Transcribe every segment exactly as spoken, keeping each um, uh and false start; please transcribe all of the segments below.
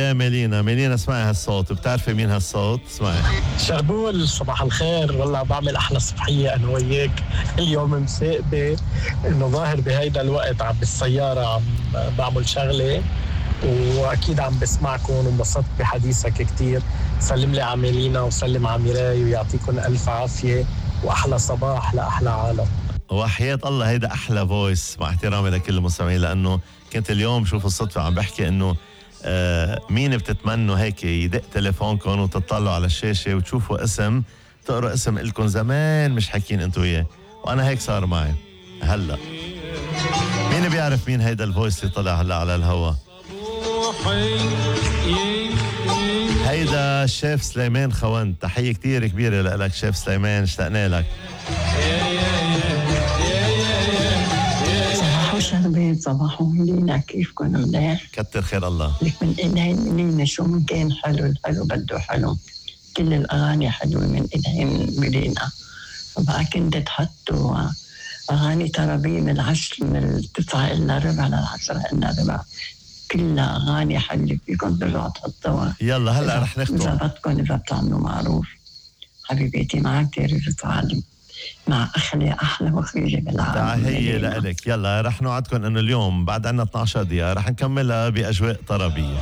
يا ميلينا. ميلينا اسمعي هالصوت، بتعرفي مين هالصوت؟ اسمعي. شربول صباح الخير، والله بعمل احلى صبحيه انا وياك. اليوم مساقبه انه ظاهر بهيدا الوقت عم بالسياره عم بعمل شغله، واكيد عم بسمعكم وانبسطت بحديثك كتير. سلم لي على ميلينا وسلم على ميراي ويعطيكم الف عافيه، واحلى صباح لاحلى عالم. وحياة الله هيدا أحلى فويس، مع احترامي لكل المستمعين، لأنه كنت اليوم شوف الصدفة عم بحكي إنه آه مين بتتمنوا هيك يدق تليفونكم وتطلعوا على الشاشة وتشوفوا اسم، تقرأ اسم إلكم زمان مش حاكين أنتوا إياه، وأنا هيك صار معي هلا. مين بيعرف مين هيدا الفويس اللي طلع هلا على الهوا؟ هيدا الشيف سليمان خوان. تحية كتير كبيرة لك شيف سليمان، اشتقنا لك. صباحو شربين، صباحو ملينا، كيفكم مليح؟ كتر خير الله. لك من إلهام ملينا، شو من كان حلو، الحلو بده حلو، كل الأغاني حلوة من إلهام ملينا. فبقى كنت تحطوا أغاني ترابية من العشر، من التسعة إلا ربع للعشرة إلا ربع، كلها أغاني حلوة، فيكم ترجعوا تحطوها. يلا هلا رح نختم. إذا بدكم، إذا بتعملوا معروف. حبيبتي معك كتير تعلم، مع أخلي أحلى مخرجة بالعالم. تحية لك. يلا رح نوعدكم إنه اليوم بعد عنا اثنعش دقيقة رح نكملها بأجواء طربية.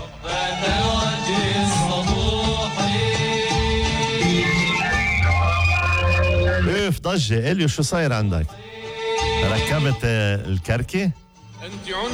اف ضجة. إليو شو صاير عندك؟ ركبت الكركة؟